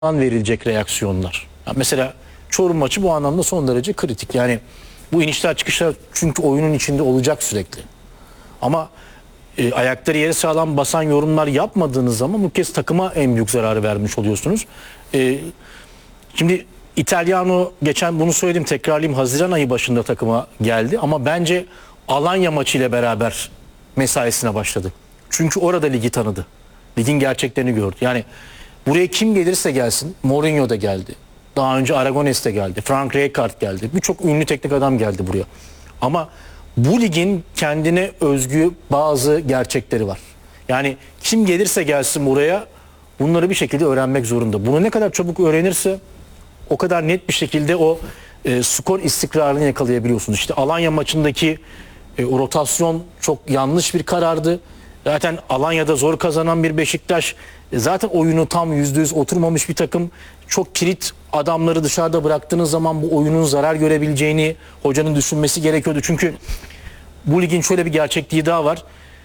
verilecek reaksiyonlar. Yani mesela Çorum maçı bu anlamda son derece kritik. Yani bu inişler çıkışlar çünkü oyunun içinde olacak sürekli. Ama ayakları yere sağlam basan yorumlar yapmadığınız zaman bu kez takıma en büyük zararı vermiş oluyorsunuz. Şimdi Italiano, geçen bunu söyledim, tekrarlayayım, Haziran ayı başında takıma geldi ama bence Alanya maçıyla beraber mesaisine başladı. Çünkü orada ligi tanıdı. Ligin gerçeklerini gördü. Yani buraya kim gelirse gelsin, Mourinho da geldi. Daha önce Aragones de geldi. Frank Rijkaard geldi. Birçok ünlü teknik adam geldi buraya. Ama bu ligin kendine özgü bazı gerçekleri var. Yani kim gelirse gelsin buraya bunları bir şekilde öğrenmek zorunda. Bunu ne kadar çabuk öğrenirse o kadar net bir şekilde o skor istikrarını yakalayabiliyorsunuz. İşte Alanya maçındaki o rotasyon çok yanlış bir karardı. Zaten Alanya'da zor kazanan bir Beşiktaş, zaten oyunu tam %100 oturmamış bir takım. Çok kilit adamları dışarıda bıraktığınız zaman bu oyunun zarar görebileceğini hocanın düşünmesi gerekiyordu. Çünkü bu ligin şöyle bir gerçekliği daha var.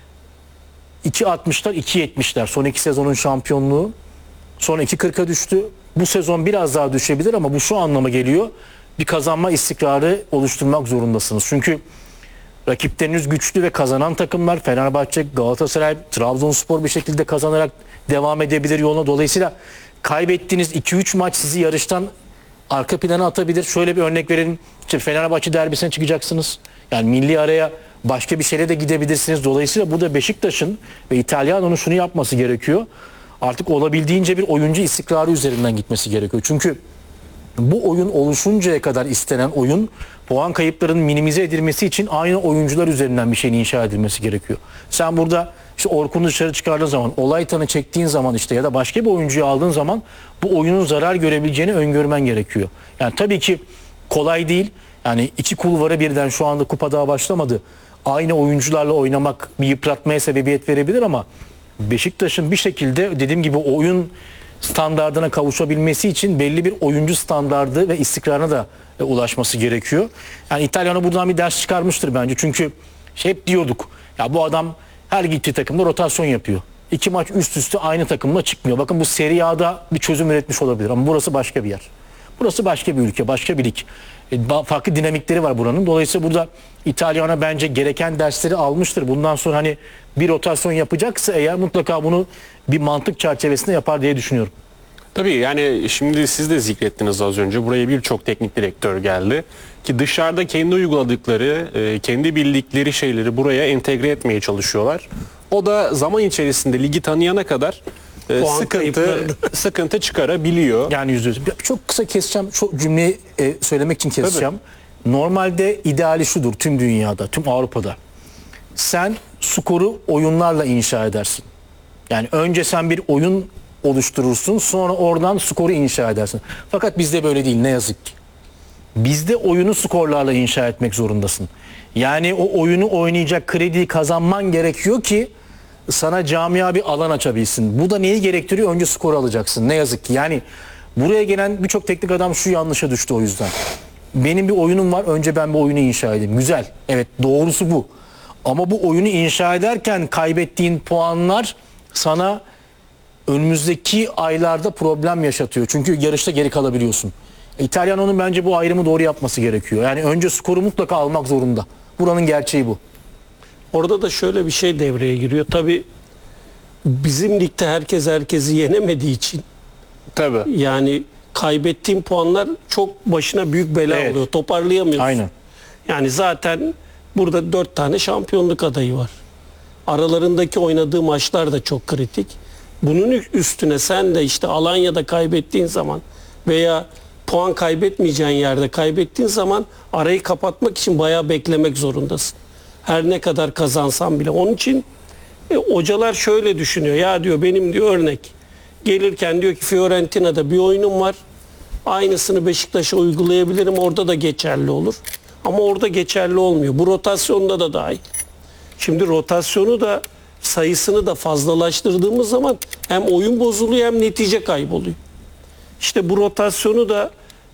2.60'lar 2.70'ler son iki sezonun şampiyonluğu. Sonra 2.40'a düştü. Bu sezon biraz daha düşebilir ama bu şu anlama geliyor: bir kazanma istikrarı oluşturmak zorundasınız. Çünkü rakipleriniz güçlü ve kazanan takımlar. Fenerbahçe, Galatasaray, Trabzonspor bir şekilde kazanarak devam edebilir yoluna. Dolayısıyla kaybettiğiniz 2-3 maç sizi yarıştan arka plana atabilir. Şöyle bir örnek verelim. İşte Fenerbahçe derbisine çıkacaksınız. Yani milli araya başka bir şeyle de gidebilirsiniz. Dolayısıyla burada Beşiktaş'ın ve İtalyana'nın şunu yapması gerekiyor: artık olabildiğince bir oyuncu istikrarı üzerinden gitmesi gerekiyor. Çünkü bu oyun oluşuncaya kadar istenen oyun, puan kayıplarının minimize edilmesi için aynı oyuncular üzerinden bir şeyin inşa edilmesi gerekiyor. Sen burada işte Orkun'u dışarı çıkardığın zaman, Olaytan'ı çektiğin zaman işte ya da başka bir oyuncuyu aldığın zaman bu oyunun zarar görebileceğini öngörmen gerekiyor. Yani tabii ki kolay değil. Yani iki kulvarı birden, şu anda kupa daha başlamadı, aynı oyuncularla oynamak bir yıpratmaya sebebiyet verebilir ama Beşiktaş'ın bir şekilde dediğim gibi oyun standardına kavuşabilmesi için belli bir oyuncu standardı ve istikrarına da ulaşması gerekiyor. Yani İtalyan'a buradan bir ders çıkarmıştır bence. Çünkü hep diyorduk ya, bu adam her gittiği takımda rotasyon yapıyor. 2 maç üst üste aynı takımla çıkmıyor. Bakın bu Serie A'da bir çözüm üretmiş olabilir ama burası başka bir yer. Burası başka bir ülke, başka bir lig. Farklı dinamikleri var buranın. Dolayısıyla burada İtalyan'a bence gereken dersleri almıştır. Bundan sonra hani bir rotasyon yapacaksa eğer mutlaka bunu bir mantık çerçevesinde yapar diye düşünüyorum. Tabii yani şimdi siz de zikrettiniz az önce, buraya birçok teknik direktör geldi ki dışarıda kendi uyguladıkları, kendi bildikleri şeyleri buraya entegre etmeye çalışıyorlar. O da zaman içerisinde ligi tanıyana kadar sıkıntı çıkarabiliyor. Yani %100. Çok kısa keseceğim. Çok cümleyi söylemek için keseceğim. Tabii. Normalde ideali şudur tüm dünyada, tüm Avrupa'da. Sen skoru oyunlarla inşa edersin. Yani önce sen bir oyun oluşturursun, sonra oradan skoru inşa edersin. Fakat bizde böyle değil, ne yazık ki. Bizde oyunu skorlarla inşa etmek zorundasın. Yani o oyunu oynayacak krediyi kazanman gerekiyor ki sana camia bir alan açabilsin. Bu da neyi gerektiriyor? Önce skoru alacaksın. Ne yazık ki. Yani buraya gelen birçok teknik adam şu yanlışa düştü o yüzden. Benim bir oyunum var, önce ben bu oyunu inşa edeyim. Güzel. Evet, doğrusu bu. Ama bu oyunu inşa ederken kaybettiğin puanlar sana önümüzdeki aylarda problem yaşatıyor. Çünkü yarışta geri kalabiliyorsun. İtalyana'nın bence bu ayrımı doğru yapması gerekiyor. Yani önce skoru mutlaka almak zorunda. Buranın gerçeği bu. Orada da şöyle bir şey devreye giriyor. Tabii bizim ligde herkes herkesi yenemediği için. Tabii. Yani kaybettiğin puanlar çok başına büyük bela oluyor. Toparlayamıyorsun. Aynen. Yani zaten burada 4 tane şampiyonluk adayı var. Aralarındaki oynadığı maçlar da çok kritik. Bunun üstüne sen de işte Alanya'da kaybettiğin zaman veya puan kaybetmeyeceğin yerde kaybettiğin zaman arayı kapatmak için bayağı beklemek zorundasın. Her ne kadar kazansan bile. Onun için hocalar şöyle düşünüyor. Ya diyor, benim diyor örnek gelirken diyor ki Fiorentina'da bir oyunum var. Aynısını Beşiktaş'a uygulayabilirim. Orada da geçerli olur. Ama orada geçerli olmuyor. Bu rotasyonda da dahil. Şimdi rotasyonu da sayısını da fazlalaştırdığımız zaman hem oyun bozuluyor hem netice kayboluyor. İşte bu rotasyonu da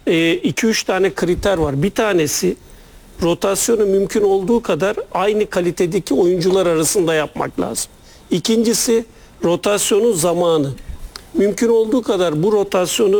2-3 tane kriter var. Bir tanesi, rotasyonu mümkün olduğu kadar aynı kalitedeki oyuncular arasında yapmak lazım. İkincisi, rotasyonun zamanı. mümkün olduğu kadar bu rotasyonu